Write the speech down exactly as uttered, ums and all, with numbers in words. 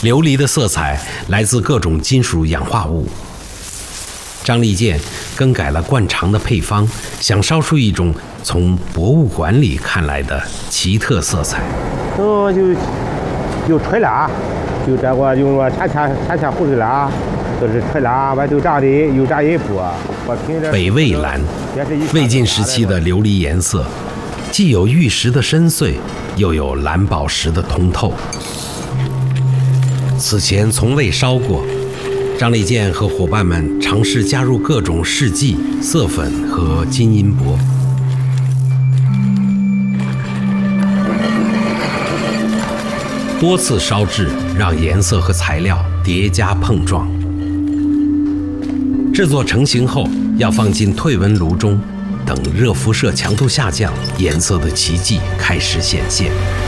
琉璃的色彩来自各种金属氧化物。张立健更改了惯常的配方，想烧出一种从博物馆里看来的奇特色彩。 哦，就有吹蜡，就这个用了天天天天湖水蜡，都是吹蜡，外头炸的有炸银布。 北魏蓝，魏晋时期的琉璃颜色，既有玉石的深邃，又有蓝宝石的通透。此前从未烧过。张立健和伙伴们尝试加入各种试剂、色粉和金银箔。多次烧制让颜色和材料叠加碰撞。制作成型后，要放进退温炉中，等热辐射强度下降，颜色的奇迹开始显现。